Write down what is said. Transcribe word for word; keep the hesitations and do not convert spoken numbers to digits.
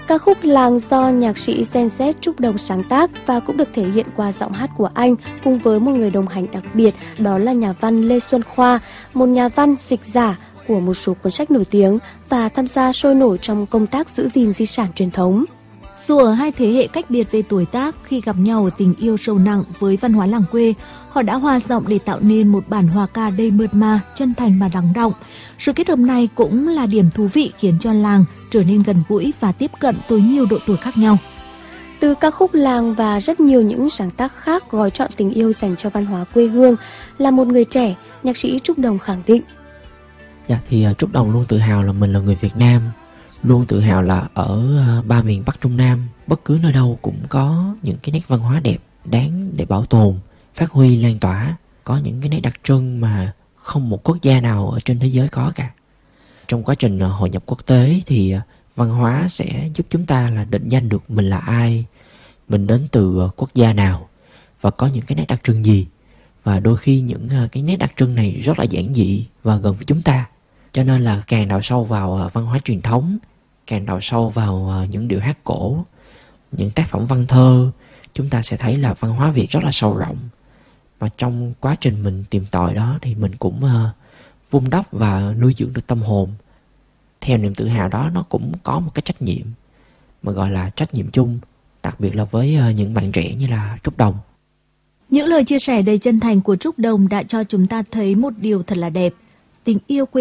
Ca khúc Làng do nhạc sĩ Gen Z Trúc Đồng sáng tác và cũng được thể hiện qua giọng hát của anh cùng với một người đồng hành đặc biệt, đó là nhà văn Lê Xuân Khoa, một nhà văn dịch giả của một số cuốn sách nổi tiếng và tham gia sôi nổi trong công tác giữ gìn di sản truyền thống. Dù ở hai thế hệ cách biệt về tuổi tác, khi gặp nhau ở tình yêu sâu nặng với văn hóa làng quê, họ đã hòa giọng để tạo nên một bản hòa ca đầy mượt mà, chân thành và lắng đọng. Sự kết hợp này cũng là điểm thú vị khiến cho làng trở nên gần gũi và tiếp cận tới nhiều độ tuổi khác nhau. Từ ca khúc Làng và rất nhiều những sáng tác khác gói trọn tình yêu dành cho văn hóa quê hương, là một người trẻ, nhạc sĩ Trúc Đồng khẳng định. Dạ, thì Trúc Đồng luôn tự hào là mình là người Việt Nam, luôn tự hào là ở ba miền Bắc Trung Nam, bất cứ nơi đâu cũng có những cái nét văn hóa đẹp đáng để bảo tồn, phát huy, lan tỏa, có những cái nét đặc trưng mà không một quốc gia nào ở trên thế giới có cả. Trong quá trình hội nhập quốc tế thì văn hóa sẽ giúp chúng ta là định danh được mình là ai, mình đến từ quốc gia nào và có những cái nét đặc trưng gì. Và đôi khi những cái nét đặc trưng này rất là giản dị và gần với chúng ta. Cho nên là càng đào sâu vào văn hóa truyền thống, càng đào sâu vào những điệu hát cổ, những tác phẩm văn thơ, chúng ta sẽ thấy là văn hóa Việt rất là sâu rộng. Mà trong quá trình mình tìm tòi đó thì mình cũng uh, vun đắp và nuôi dưỡng được tâm hồn. Theo niềm tự hào đó, nó cũng có một cái trách nhiệm mà gọi là trách nhiệm chung, đặc biệt là với uh, những bạn trẻ như là Trúc Đồng. Những lời chia sẻ đầy chân thành của Trúc Đồng đã cho chúng ta thấy một điều thật là đẹp. Tình yêu quê